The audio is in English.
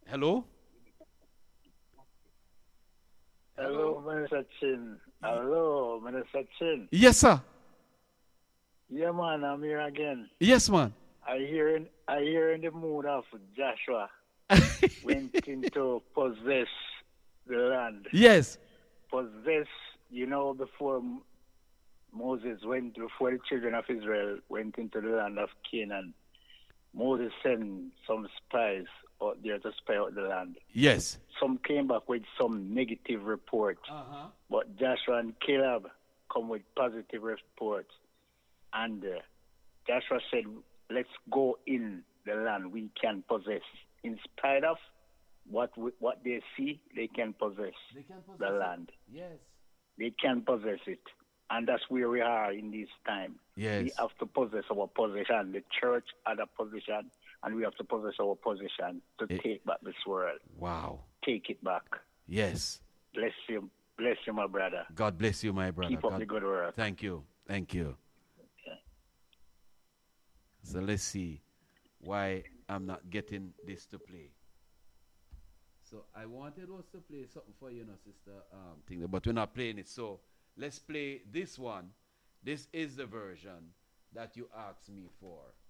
Hello? Hello, Hello? Minister Chin. Hello, Minister Chin. Yes, sir. Yeah, man, I'm here again. Yes, man. I hear in the mood of Joshua went into possess the land. Yes. Possess, before Moses went, before the children of Israel went into the land of Canaan, Moses sent some spies out there to spy out the land. Yes. Some came back with some negative reports, Uh-huh. but Joshua and Caleb come with positive reports. And Joshua said, let's go in the land we can possess. In spite of what they see, they can possess They can the possess it. land. Yes. They can possess it. And that's where we are in this time. We Yes. have to possess our possession. The church had a position, and we have to possess our position to It, take back this world. wow. Take it back. Yes. Bless you. Bless you, my brother. God bless you, my brother. Keep up God. the good work. Thank you. Thank you. So let's see why I'm not getting this to play. So I wanted us to play something for you, know, sister. Thing, but we're not playing it. So let's play this one. This is the version that you asked me for.